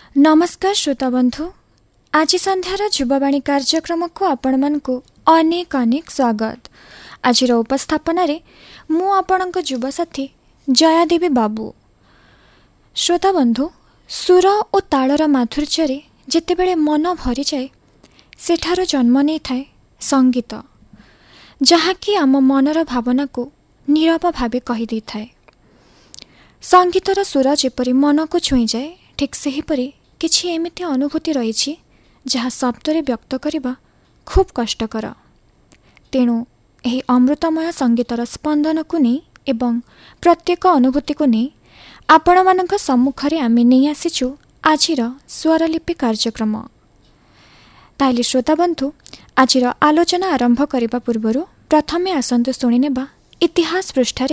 नमस्कार श्रोता बंधु, आज संध्यार युवावाणी कार्यक्रम को आपण मानकु अनेक अनेक स्वागत। आज उपस्थापन मु आपणक युवसाथी जयादेवी बाबू। श्रोता बंधु, सुर और तालर माधुर्य जितेबेले मन भरी जाए सेठार जन्म नहीं थाए संगीत, जहाँकि आम मनर भावना को नीरव भावे कहीदे थाए। संगीतर सुर जेपरी मन को छुई जाए, ठीक सेहीपरि किछि एमिति अनुभूति रही जहाँ शब्दरे व्यक्त करने खूब कष्टकर। तेणु यही अमृतमय संगीतर स्पंदन को नहीं एवं प्रत्येक अनुभूति को नहीं आपण मानक सम्मुखरे आमे नहीं आसीचु आजिर स्वरलिपि कार्यक्रम। ताइले श्रोता बंधु, आजिर आलोचना आरंभ करने पूर्व प्रथमे आसंतु शुणिनेबा इतिहास पृष्ठारे।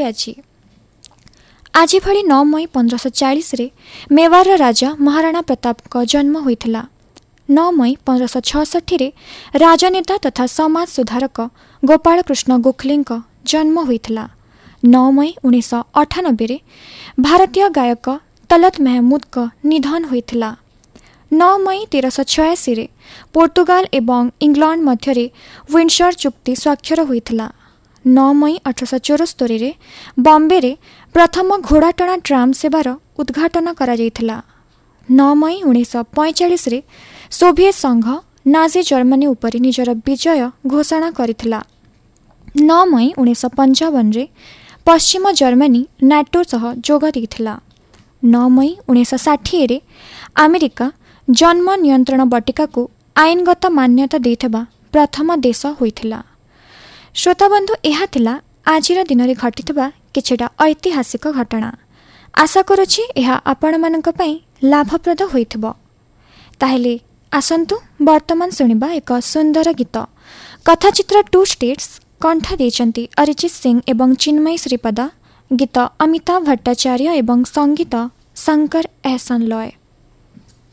आज भली 9 मई 1540 मेवार राजा महाराणा प्रताप का जन्म होइथिला। 9 मई 1566 राजनेता तथा समाज सुधारक गोपाल कृष्ण गोखले जन्म होइथिला। 9 मई 1998 भारतीय गायक तलत महमूद का निधन होइथिला। 9 मई 1386 पोर्तुगाल एवं इंग्लैंड मध्य विंडसर चुक्ति स्वाक्षर होइथिला। 9 मई 1874 बॉम्बे रे प्रथम घोड़ाटଣା ट्राम सेवार उद्घाटन करा जायथिला। 9 मई 1945 सोभियत संघ नाजी जर्मनी उपरि निजर विजय घोषणा करिथिला। 9 मई 1955 पश्चिम जर्मनी नाटो सह जोग देइथिला। 9 मई 1960 अमेरिका जन्म नियंत्रण बटिका को आईनगत मान्यता देथिबा प्रथम देश होइथिला। श्रोता बंधु, यह थिला आजिर दिन में घटिथिबा किछिटा ऐतिहासिक घटना। आशा करुछि यह आपण मानक पई लाभप्रद होइथिबो। ताहेले आसंतु वर्तमान सुनिबा एक सुंदर गीत। कथाचित्र 2 स्टेट्स कंठ देचंती अरिजित सिंह एवं चिन्मयी श्रीपदा। गीत अमिताभ भट्टाचार्य एवं संगीत शंकर एहसान लॉय।